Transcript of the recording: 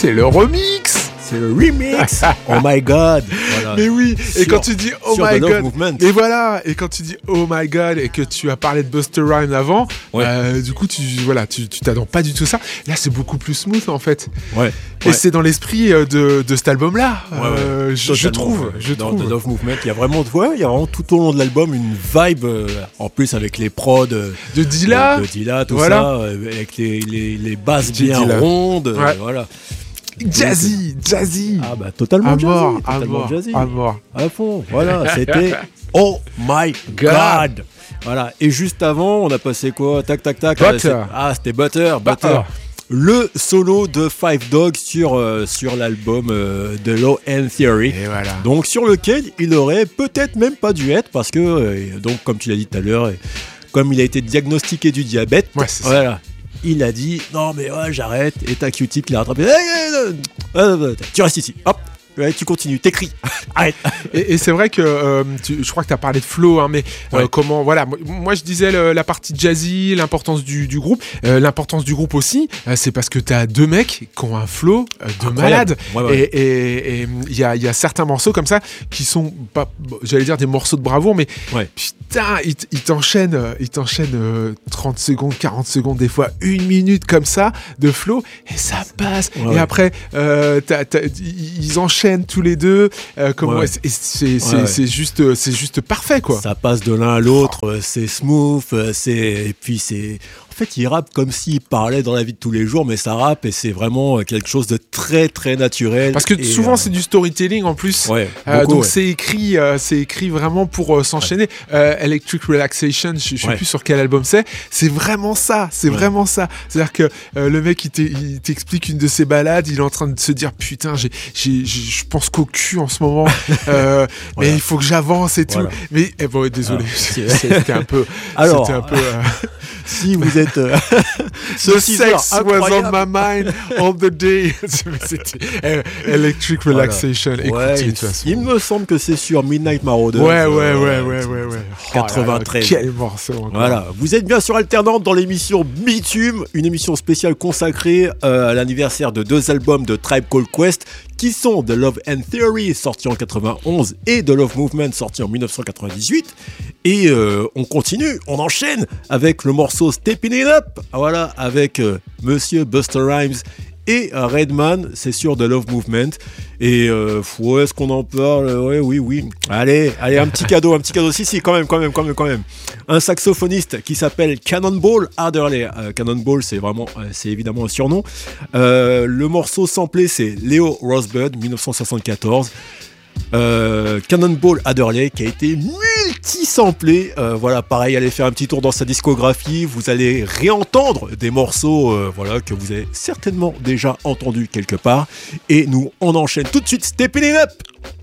c'est le remix. C'est le remix. Oh my God. Voilà. Mais oui, et quand tu dis oh my God, Movement. et voilà, et quand tu dis oh my God et que tu as parlé de Busta Rhymes avant, du coup tu t'attends pas du tout ça. Là c'est beaucoup plus smooth en fait. Ouais. Et c'est dans l'esprit de cet album-là. Je trouve. Dans The Love Movement, il y a vraiment tout au long de l'album une vibe, en plus avec les prods de Dilla, tout ça, avec les basses bien rondes, voilà. Jazzy. Ah bah totalement jazzy. À mort. À fond. Voilà, c'était Oh My God. Voilà. Et juste avant, on a passé quoi? Tac. Butter. C'était Butter. Le solo de Five Dog sur l'album The Low End Theory. Et voilà. Donc sur lequel il aurait peut-être même pas dû être parce que donc comme tu l'as dit tout à l'heure, comme il a été diagnostiqué du diabète, voilà. Il a dit non mais j'arrête, et t'as Q-Tip qui l'a rattrapé. Tu restes ici, hop. Ouais, tu continues, t'écris. Arrête. Et c'est vrai que je crois que tu as parlé de flow, hein, mais comment, voilà, moi je disais la partie jazzy, l'importance du groupe, l'importance du groupe aussi, c'est parce que tu as deux mecs qui ont un flow de malade. Et il y a certains morceaux comme ça qui sont pas, j'allais dire des morceaux de bravoure, mais putain, ils t'enchaînent 30 secondes, 40 secondes, des fois 1 minute comme ça de flow, et ça passe. Et après, ils enchaînent tous les deux, c'est juste parfait quoi. Ça passe de l'un à l'autre, c'est smooth, et puis c'est. En fait, il rappe comme s'il parlait dans la vie de tous les jours, mais ça rappe et c'est vraiment quelque chose de très très naturel. Parce que souvent c'est du storytelling en plus, donc c'est écrit vraiment pour s'enchaîner. Electric Relaxation, je sais plus sur quel album c'est vraiment ça, vraiment ça. C'est-à-dire que le mec il t'explique une de ses balades, il est en train de se dire putain, je pense qu'au cul en ce moment, mais il faut que j'avance et tout. Mais désolé, c'était un peu. Alors, si vous êtes the sex was on my mind all the day. C'était Electric Relaxation. Écoutez, de toute façon. Il me semble que c'est sur Midnight Marauder. Ouais. 93. Quel morceau encore. Voilà, vous êtes bien sur Alternante dans l'émission Bitume, une émission spéciale consacrée à l'anniversaire de 2 albums de Tribe Called Quest qui sont The Love and Theory sorti en 91 et The Love Movement sorti en 1998. Et on continue, on enchaîne avec le morceau Steppin' It Up, voilà, avec Monsieur Busta Rhymes et Redman, c'est sur The Love Movement. Et est-ce qu'on en parle? Oui. Allez, un petit cadeau. Si, quand même. Un saxophoniste qui s'appelle Cannonball Adderley. Cannonball, c'est évidemment un surnom. Le morceau samplé, c'est Leo Rosebud, 1974. Cannonball Adderley qui a été multi-samplé, pareil, allez faire un petit tour dans sa discographie, vous allez réentendre des morceaux que vous avez certainement déjà entendus quelque part, et nous on enchaîne tout de suite. Steppin' It Up.